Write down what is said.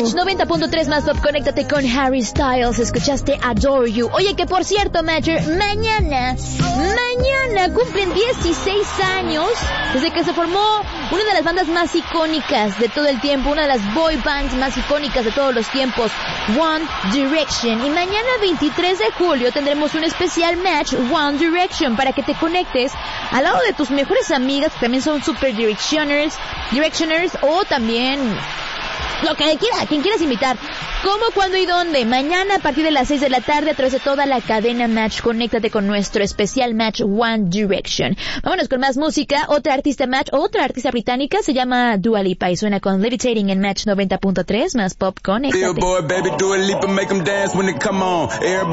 Match 90.3 más pop, conéctate con Harry Styles. Escuchaste Adore You. Oye, que por cierto, Matcher, mañana cumplen 16 años desde que se formó una de las bandas más icónicas de todo el tiempo, una de las boy bands más icónicas de todos los tiempos, One Direction. Y mañana 23 de julio tendremos un especial Match One Direction para que te conectes al lado de tus mejores amigas que también son super Directioners o también lo que quiera, quien quieras invitar. ¿Cómo, cuándo y dónde? Mañana a partir de las 6 de la tarde a través de toda la cadena Match. Conéctate con nuestro especial Match One Direction. Vámonos con más música. Otra artista británica se llama Dua Lipa y suena con Levitating en Match 90.3 más pop. Conéctate.